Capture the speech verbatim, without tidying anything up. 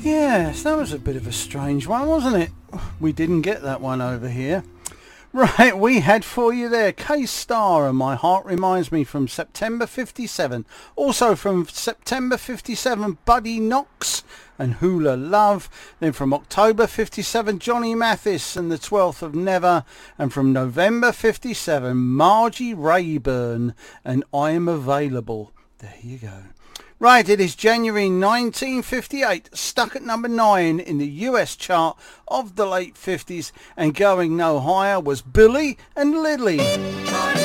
Yes, that was a bit of a strange one, wasn't it? We didn't get that one over here. Right, we had for you there K-Star and My Heart Reminds Me from September fifty-seven. Also from September fifty-seven, Buddy Knox and Hula Love. Then from October fifty-seven, Johnny Mathis and The twelfth of Never. And from November fifty-seven, Margie Rayburn and I'm Available. There you go. Right, it is January nineteen fifty-eight, stuck at number nine in the U S chart of the late fifties, and going no higher was Billy and Lily.